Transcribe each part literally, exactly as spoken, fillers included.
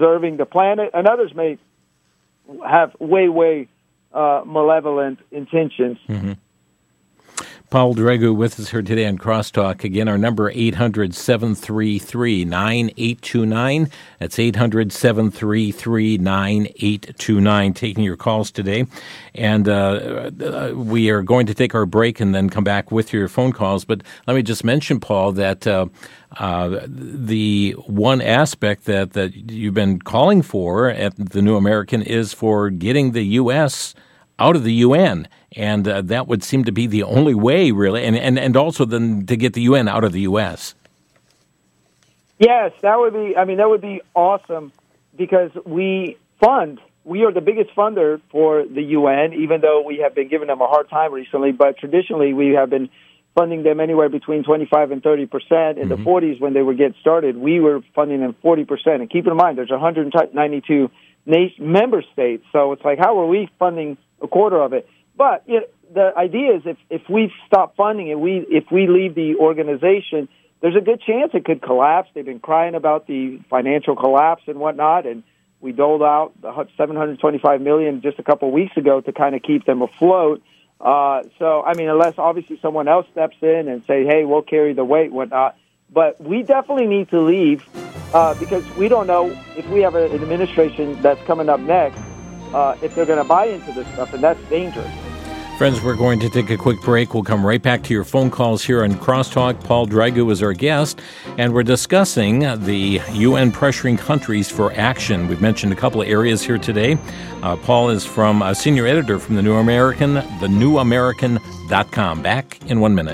preserving the planet, and others may have way, way uh, malevolent intentions. Mm-hmm. Paul Dragu with us here today on Crosstalk. Again, our number eight hundred, seven three three, nine eight two nine. That's eight hundred, seven three three, nine eight two nine. Taking your calls today. And uh, uh, we are going to take our break and then come back with your phone calls. But let me just mention, Paul, that uh, uh, the one aspect that, that you've been calling for at the New American is for getting the U S out of the U N. And uh, that would seem to be the only way, really, and, and, and also then to get the U N out of the U S. Yes, that would be, I mean, that would be awesome because we fund, we are the biggest funder for the U N, even though we have been giving them a hard time recently, but traditionally we have been funding them anywhere between twenty-five and thirty percent. In mm-hmm. the forties, when they were getting started, we were funding them forty percent. And keep in mind, there's one hundred ninety-two nation, member states, so it's like, how are we funding a quarter of it? But you know, the idea is if, if we stop funding it, we if we leave the organization, there's a good chance it could collapse. They've been crying about the financial collapse and whatnot, and we doled out seven hundred twenty-five million dollars just a couple of weeks ago to kind of keep them afloat. Uh, so, I mean, unless obviously someone else steps in and say, hey, we'll carry the weight, whatnot. But we definitely need to leave uh, because we don't know if we have an administration that's coming up next, uh, if they're going to buy into this stuff, and that's dangerous. Friends, we're going to take a quick break. We'll come right back to your phone calls here on Crosstalk. Paul Dragu is our guest, and we're discussing the U N pressuring countries for action. We've mentioned a couple of areas here today. Uh, Paul is from a senior editor from The New American, the new american dot com. Back in one minute.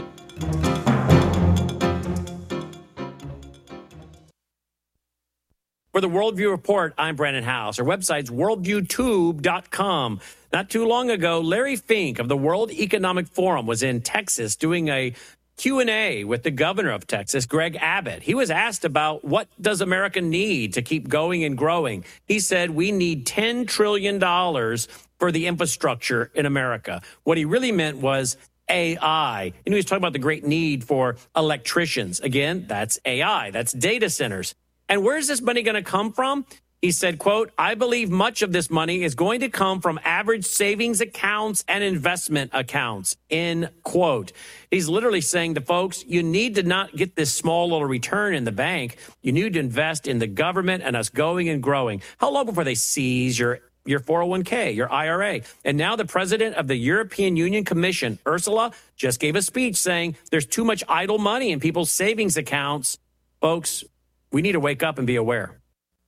For the Worldview Report, I'm Brandon House. Our website's worldview tube dot com. Not too long ago, Larry Fink of the World Economic Forum was in Texas doing a Q and A with the governor of Texas, Greg Abbott. He was asked about what does America need to keep going and growing. He said, we need ten trillion dollars for the infrastructure in America. What he really meant was A I. And he was talking about the great need for electricians. Again, that's A I. That's data centers. And where's this money going to come from? He said, quote, I believe much of this money is going to come from average savings accounts and investment accounts, end quote. He's literally saying to folks, you need to not get this small little return in the bank. You need to invest in the government and us going and growing. How long before they seize your your four oh one k, your I R A? And now the president of the European Union Commission, Ursula, just gave a speech saying there's too much idle money in people's savings accounts. Folks, we need to wake up and be aware.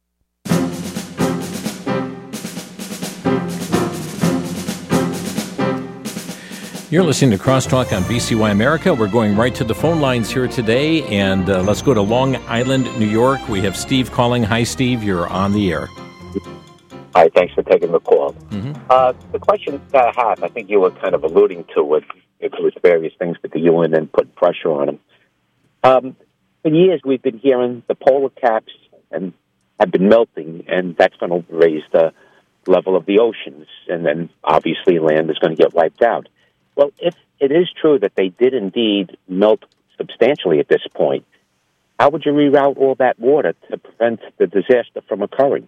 You're listening to Crosstalk on B C Y America. We're going right to the phone lines here today, and uh, let's go to Long Island, New York. We have Steve calling. Hi, Steve. You're on the air. Hi, thanks for taking the call. Mm-hmm. Uh, the question that I have, I think you were kind of alluding to it, it was various things with the U N and putting pressure on them. Um, for years, we've been hearing the polar caps and have been melting, and that's going to raise the level of the oceans, and then obviously land is going to get wiped out. Well, if it is true that they did indeed melt substantially at this point, how would you reroute all that water to prevent the disaster from occurring?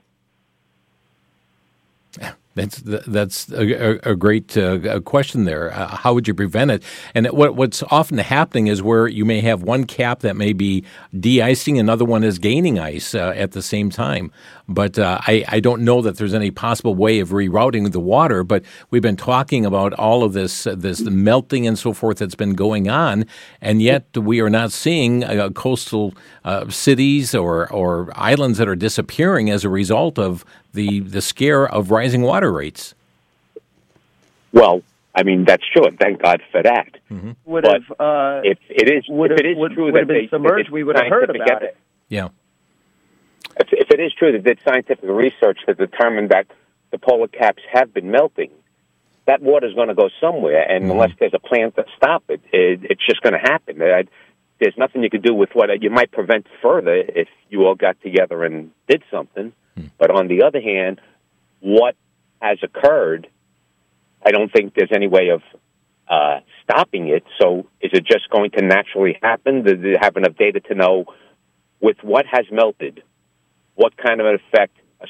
That's that's a, a great uh, question there. Uh, how would you prevent it? And what what's often happening is where you may have one cap that may be de-icing, another one is gaining ice uh, at the same time. But uh, I, I don't know that there's any possible way of rerouting the water. But we've been talking about all of this, uh, this melting and so forth that's been going on, and yet we are not seeing uh, coastal uh, cities or, or islands that are disappearing as a result of the, the scare of rising water rates. Well, I mean, that's true, and thank God for that. Mm-hmm. Would have, uh, if it is, if it is would, true would that have been they, submerged, we would have heard about evidence. it. Yeah. If, if it is true that did scientific research that determined that the polar caps have been melting, that water is going to go somewhere, and mm-hmm. unless there's a plan to stop it, it it's just going to happen. Uh, there's nothing you could do with what you might prevent further if you all got together and did something. Mm-hmm. But on the other hand, what has occurred, I don't think there's any way of uh, stopping it. So is it just going to naturally happen? Do they have enough data to know with what has melted, what kind of an effect